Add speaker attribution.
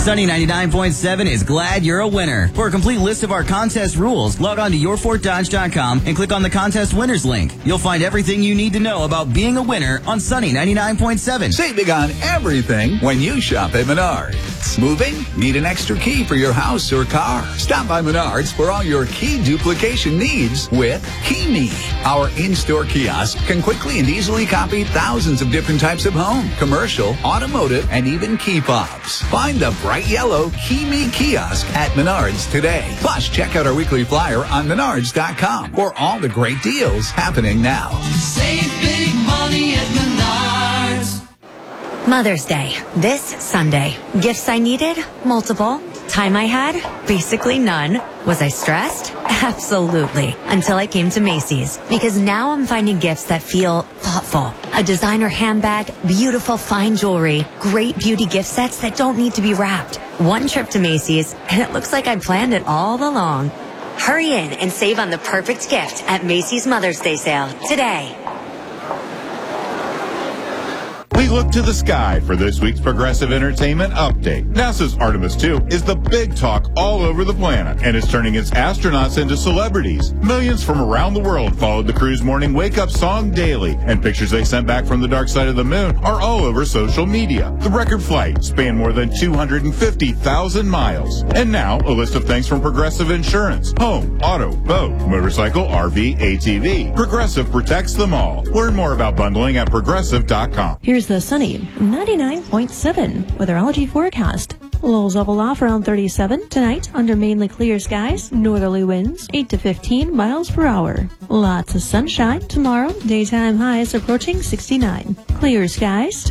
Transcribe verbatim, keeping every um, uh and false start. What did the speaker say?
Speaker 1: Sunny ninety-nine point seven is glad you're a winner. For a complete list of our contest rules, log on to your fort dodge dot com and click on the contest winners link. You'll find everything you need to know about being a winner on Sunny ninety-nine point seven.
Speaker 2: Save big on everything when you shop at Menards. Moving? Need an extra key for your house or car? Stop by Menards for all your key duplication needs with KeyMe. Our in-store kiosk can quickly and easily copy thousands of different types of home, commercial, automotive, and even key fobs. Find the bright yellow KeyMe kiosk at Menards today. Plus, check out our weekly flyer on menards dot com for all the great deals happening now.
Speaker 3: Save big money at Menards.
Speaker 4: Mother's Day, this Sunday. Gifts I needed? Multiple. Time I had? Basically none. Was I stressed? Absolutely. Until I came to Macy's. Because now I'm finding gifts that feel thoughtful. A designer handbag, beautiful fine jewelry, great beauty gift sets that don't need to be wrapped. One trip to Macy's, and it looks like I planned it all along. Hurry in and save on the perfect gift at Macy's Mother's Day sale today.
Speaker 5: We look to the sky for this week's Progressive Entertainment Update. NASA's Artemis two is the big talk all over the planet, and is turning its astronauts into celebrities. Millions from around the world followed the crew's morning wake-up song daily, and pictures they sent back from the dark side of the moon are all over social media. The record flight spanned more than two hundred fifty thousand miles. And now, a list of things from Progressive Insurance. Home, auto, boat, motorcycle, R V, A T V. Progressive protects them all. Learn more about bundling at progressive dot com.
Speaker 6: Here's the sunny ninety-nine point seven weatherology forecast. Lows level off around thirty-seven. Tonight, under mainly clear skies, northerly winds, eight to fifteen miles per hour. Lots of sunshine. Tomorrow, daytime highs approaching sixty-nine. Clear skies.